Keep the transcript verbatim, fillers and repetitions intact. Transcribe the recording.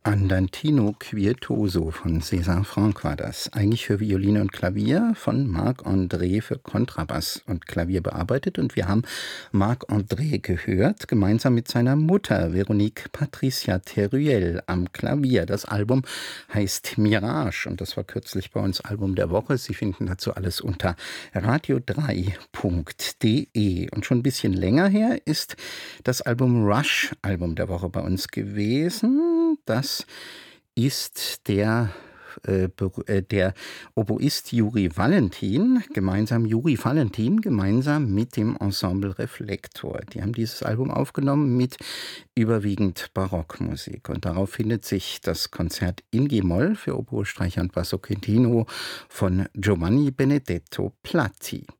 Andantino Quirtoso von César Franck war das. Eigentlich für Violine und Klavier, von Marc-André für Kontrabass und Klavier bearbeitet. Und wir haben Marc-André gehört, gemeinsam mit seiner Mutter, Veronique Patricia Teruel, am Klavier. Das Album heißt Mirage und das war kürzlich bei uns Album der Woche. Sie finden dazu alles unter radio drei punkt de. Und schon ein bisschen länger her ist das Album Rush, Album der Woche bei uns gewesen. Das ist der, äh, der Oboist Juri Valentin, gemeinsam Juri Valentin, gemeinsam mit dem Ensemble Reflektor. Die haben dieses Album aufgenommen mit überwiegend Barockmusik. Und darauf findet sich das Konzert in G-Moll für Oboe, Streicher und Basso Continuo von Giovanni Benedetto Platti.